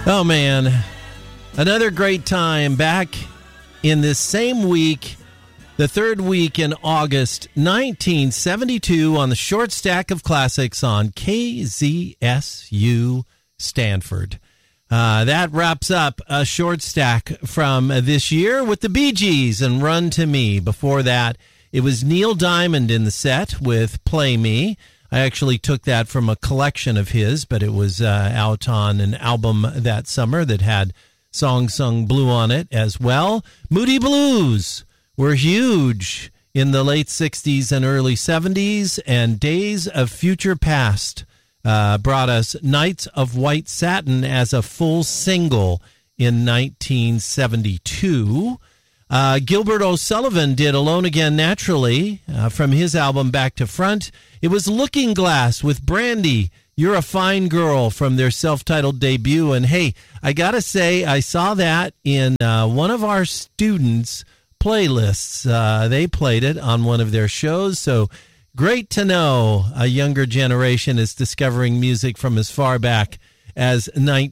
Oh, man. Another great time back in this same week, the third week in August 1972 on the Short Stack of Classics on KZSU Stanford. That wraps up a short stack from this year with the Bee Gees and Run to Me. Before that, it was Neil Diamond in the set with Play Me. I actually took that from a collection of his, but it was out on an album that summer that had songs sung blue on it as well. Moody Blues were huge in the late 60s and early 70s, and Days of Future Past brought us Nights of White Satin as a full single in 1972. Gilbert O'Sullivan did Alone Again Naturally from his album Back to Front. It was Looking Glass with Brandy, You're a Fine Girl from their self-titled debut. And hey, I got to say, I saw that in one of our students' playlists. They played it on one of their shows. So great to know a younger generation is discovering music from as far back as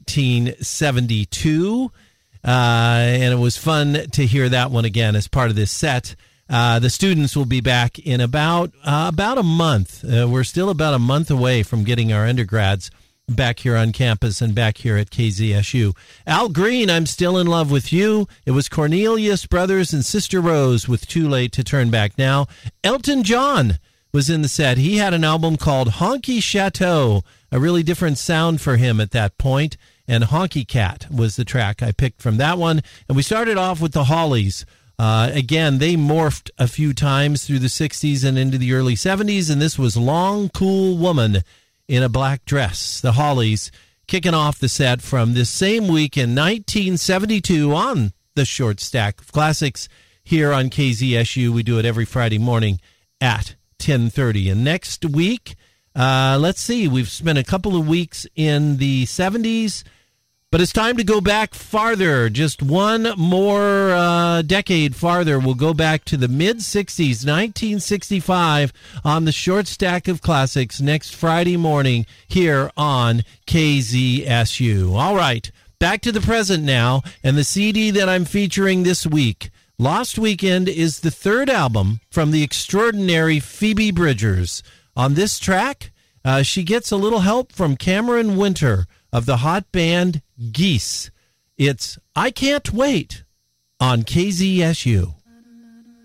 1972. And it was fun to hear that one again as part of this set. The students will be back in about a month. We're still about a month away from getting our undergrads back here on campus and back here at KZSU. Al Green, I'm Still in Love with You. It was Cornelius Brothers and Sister Rose with Too Late to Turn Back Now. Elton John was in the set. He had an album called Honky Chateau, a really different sound for him at that point. And Honky Cat was the track I picked from that one. And we started off with the Hollies. Again, they morphed a few times through the 60s and into the early 70s, and this was Long Cool Woman in a Black Dress. The Hollies kicking off the set from this same week in 1972 on the Short Stack of Classics here on KZSU. We do it every Friday morning at 10:30. And next week, let's see, we've spent a couple of weeks in the 70s, but it's time to go back farther, just one more decade farther. We'll go back to the mid-60s, 1965, on the Short Stack of Classics next Friday morning here on KZSU. All right, back to the present now, and the CD that I'm featuring this week, Lost Weekend, is the third album from the extraordinary Phoebe Bridgers. On this track, she gets a little help from Cameron Winter of the hot band Geese. It's I Can't Wait on KZSU.